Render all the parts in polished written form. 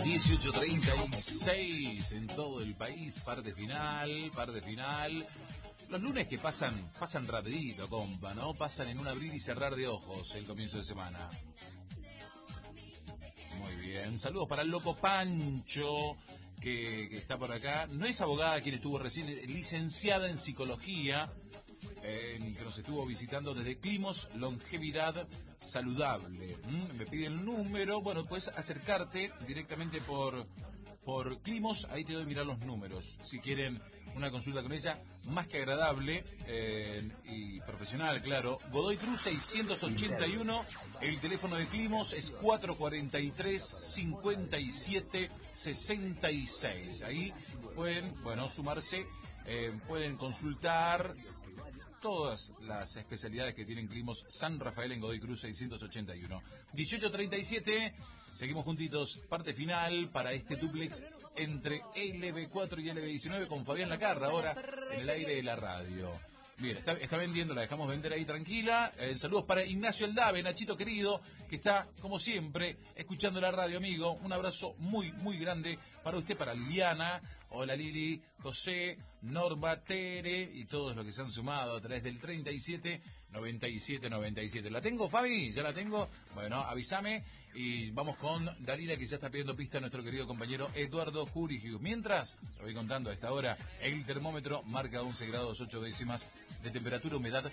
18:36 en todo el país, parte final. Los lunes que pasan rapidito, compa, ¿no? Pasan en un abrir y cerrar de ojos el comienzo de semana. Muy bien, saludos para el loco Pancho, que está por acá. No es abogada quien estuvo recién, licenciada en psicología, que nos estuvo visitando desde Climos Longevidad Saludable. Me pide el número, bueno, puedes acercarte directamente por Climos, ahí te doy a mirar los números. Si quieren una consulta con ella, más que agradable y profesional, claro. Godoy Cruz 681, el teléfono de Climos es 443-5766. Ahí pueden, sumarse, pueden consultar todas las especialidades que tienen Climos San Rafael en Godoy Cruz 681. 18:37, seguimos juntitos, parte final para este duplex entre LB4 y LB19 con Fabián Lacarra, ahora en el aire de la radio. Bien, está vendiendo, la dejamos vender ahí tranquila. Saludos para Ignacio Aldave, Nachito querido, que está, como siempre, escuchando la radio, amigo. Un abrazo muy, muy grande para usted, para Liliana. Hola Lili, José, Norma, Tere y todos los que se han sumado a través del 37-97-97. ¿La tengo, Fabi? ¿Ya la tengo? Bueno, avísame y vamos con Dalila, que ya está pidiendo pista a nuestro querido compañero Eduardo Jurigiu. Mientras, lo voy contando a esta hora, el termómetro marca 11 grados 8 décimas de temperatura, humedad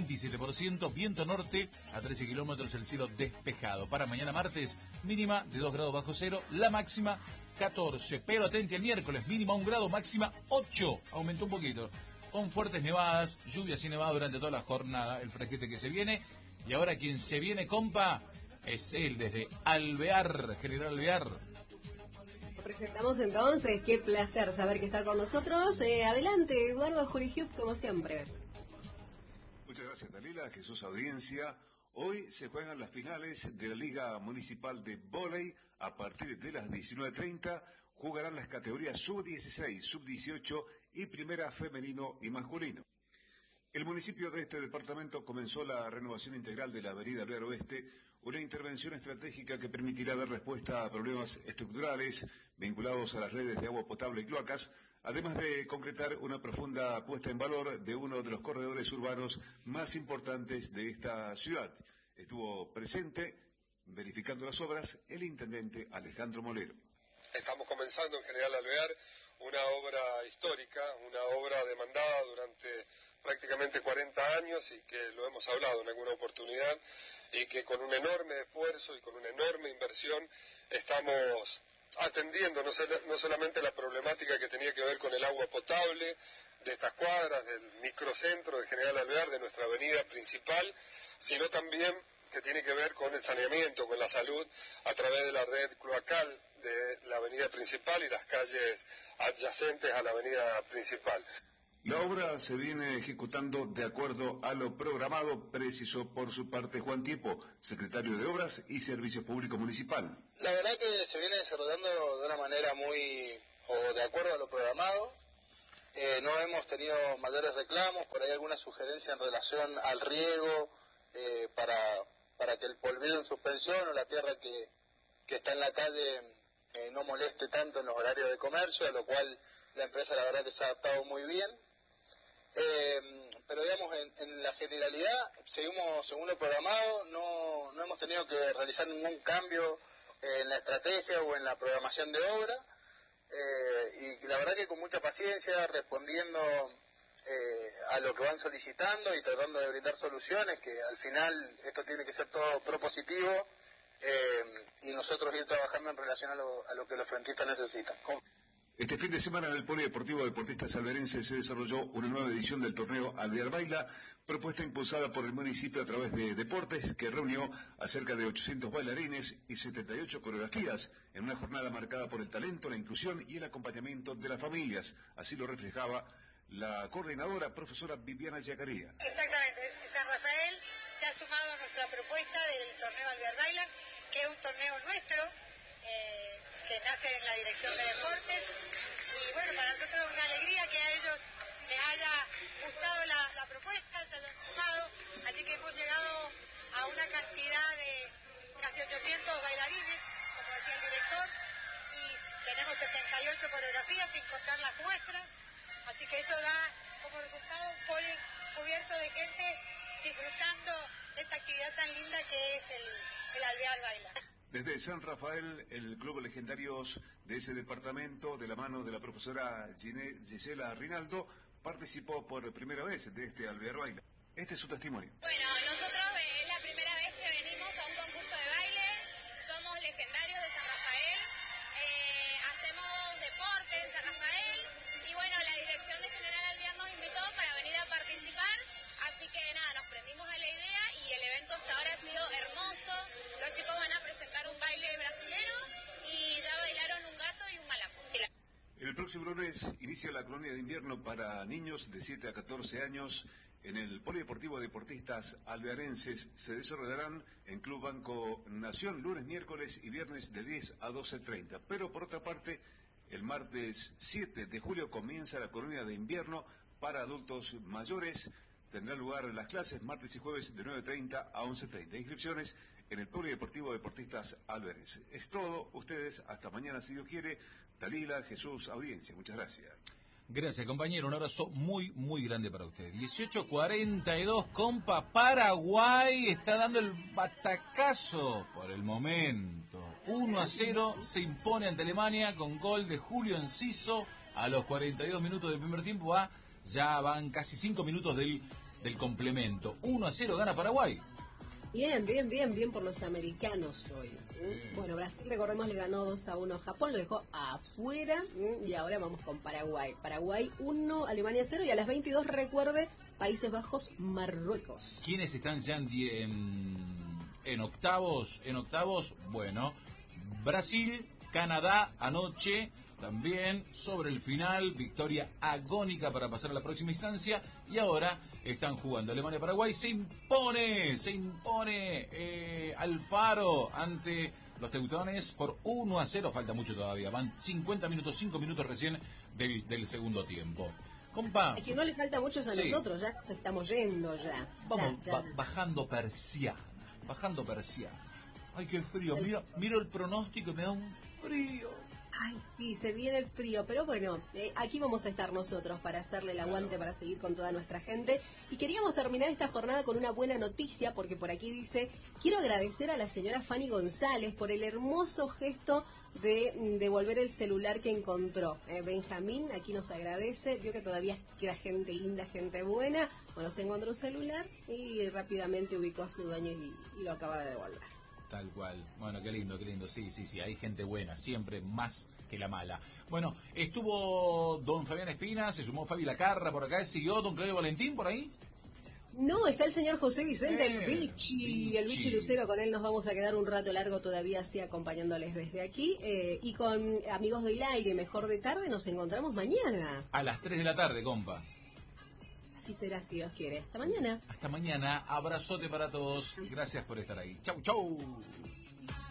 27%, viento norte a 13 kilómetros, el cielo despejado. Para mañana martes, mínima de 2 grados bajo cero, la máxima 14. Pero atente al miércoles, mínima 1 grado, máxima 8. Aumentó un poquito. Con fuertes nevadas, lluvias y nevadas durante toda la jornada, el fresquete que se viene. Y ahora quien se viene, compa, es él desde Alvear, General Alvear. Lo presentamos entonces, qué placer saber que está con nosotros. Adelante, Eduardo Jurigiu, como siempre. Muchas gracias, Dalila, Jesús, audiencia. Hoy se juegan las finales de la Liga Municipal de Vóley. A partir de las 19:30 jugarán las categorías sub-16, sub-18 y primera femenino y masculino. El municipio de este departamento comenzó la renovación integral de la avenida Alvear Oeste, una intervención estratégica que permitirá dar respuesta a problemas estructurales vinculados a las redes de agua potable y cloacas, además de concretar una profunda puesta en valor de uno de los corredores urbanos más importantes de esta ciudad. Estuvo presente, verificando las obras, el intendente Alejandro Molero. Estamos comenzando en General Alvear una obra histórica, una obra demandada durante prácticamente 40 años y que lo hemos hablado en alguna oportunidad y que con un enorme esfuerzo y con una enorme inversión estamos atendiendo no solamente la problemática que tenía que ver con el agua potable de estas cuadras, del microcentro de General Alvear, de nuestra avenida principal, sino también que tiene que ver con el saneamiento, con la salud a través de la red cloacal de la avenida principal y las calles adyacentes a la avenida principal. La obra se viene ejecutando de acuerdo a lo programado, precisó por su parte Juan Tiepo, secretario de Obras y Servicios Públicos Municipal. La verdad que se viene desarrollando de una manera de acuerdo a lo programado. No hemos tenido mayores reclamos, por ahí alguna sugerencia en relación al riego, para que el polvillo en suspensión o la tierra que está en la calle no moleste tanto en los horarios de comercio, a lo cual la empresa la verdad que se ha adaptado muy bien. Pero digamos, en la generalidad seguimos según lo programado, no hemos tenido que realizar ningún cambio en la estrategia o en la programación de obra, y la verdad que con mucha paciencia, respondiendo a lo que van solicitando y tratando de brindar soluciones, que al final esto tiene que ser todo propositivo, y nosotros ir trabajando en relación a lo que los frentistas necesitan. Este fin de semana en el Polideportivo Deportistas Alverense se desarrolló una nueva edición del torneo Alvear Baila, propuesta impulsada por el municipio a través de Deportes, que reunió a cerca de 800 bailarines y 78 coreografías en una jornada marcada por el talento, la inclusión y el acompañamiento de las familias. Así lo reflejaba la coordinadora, profesora Viviana Yacaría. Exactamente, San Rafael se ha sumado a nuestra propuesta del torneo Alvear Baila, que es un torneo nuestro, que nace en la Dirección de Deportes, y bueno, para nosotros es una alegría que a ellos les haya gustado la propuesta, se hayan sumado, así que hemos llegado a una cantidad de casi 800 bailarines, como decía el director, y tenemos 78 coreografías sin contar las muestras, así que eso da como resultado un poli cubierto de gente disfrutando de esta actividad tan linda que es el Alvear Baila. Desde San Rafael, el Club Legendarios de ese departamento, de la mano de la profesora Gisela Rinaldo, participó por primera vez de este Alvear Baila. Este es su testimonio. Bueno, nosotros es la primera vez que venimos a un concurso de baile, somos legendarios de San Rafael, hacemos deporte en San Rafael y bueno, la dirección de General Alvear nos invitó para venir a participar, así que nada, nos prendimos a la idea y el evento hasta ahora ha sido hermoso. Los chicos van a presentar un baile brasilero y ya bailaron un gato y un malaco. El próximo lunes inicia la colonia de invierno para niños de 7 a 14 años. En el Polideportivo Deportistas Alvearenses se desarrollarán en Club Banco Nación lunes, miércoles y viernes de 10 a 12:30. Pero por otra parte, el martes 7 de julio comienza la colonia de invierno para adultos mayores. Tendrán lugar las clases martes y jueves de 9:30 a 11:30. Inscripciones en el Polideportivo Deportistas Alvearenses. Es todo. Ustedes hasta mañana si Dios quiere. Dalila, Jesús, audiencia. Muchas gracias. Gracias, compañero. Un abrazo muy, muy grande para usted. 18:42, compa. Paraguay está dando el batacazo por el momento. 1-0 se impone ante Alemania con gol de Julio Enciso a los 42 minutos del primer tiempo. Ya van casi 5 minutos del complemento. 1-0 gana Paraguay. Bien por los americanos hoy. Bueno, Brasil, recordemos, le ganó 2-1 a Japón, lo dejó afuera y ahora vamos con Paraguay. Paraguay 1, Alemania 0 y a las 22, recuerde, Países Bajos, Marruecos. ¿Quiénes están ya en octavos? En octavos, bueno, Brasil, Canadá anoche. También sobre el final, victoria agónica para pasar a la próxima instancia. Y ahora están jugando Alemania-Paraguay. Se impone Alfaro ante los teutones por 1-0. Falta mucho todavía. Van 50 minutos, 5 minutos recién del segundo tiempo. Compa. Es que no le falta mucho a nosotros, ya nos estamos yendo ya. Vamos ya. Bajando persiana. Ay, qué frío. Miro el pronóstico y me da un frío. Ay, sí, se viene el frío, pero bueno, aquí vamos a estar nosotros para hacerle el aguante, para seguir con toda nuestra gente. Y queríamos terminar esta jornada con una buena noticia, porque por aquí dice, quiero agradecer a la señora Fanny González por el hermoso gesto de devolver el celular que encontró. Benjamín aquí nos agradece, vio que todavía queda gente linda, gente buena. Bueno, se encontró un celular y rápidamente ubicó a su dueño y lo acaba de devolver. Tal cual. Bueno, qué lindo. Sí, hay gente buena, siempre más que la mala. Bueno, estuvo don Fabián Espina, se sumó Fabi Lacarra por acá, siguió don Claudio Valentín por ahí. No, está el señor José Vicente, el Bichi Lucero, con él nos vamos a quedar un rato largo todavía así acompañándoles desde aquí. Y con Amigos del Aire, Mejor de Tarde, nos encontramos mañana. A las 3 de la tarde, compa. Así será, si Dios quiere. Hasta mañana. Hasta mañana. Abrazote para todos. Gracias por estar ahí. Chau.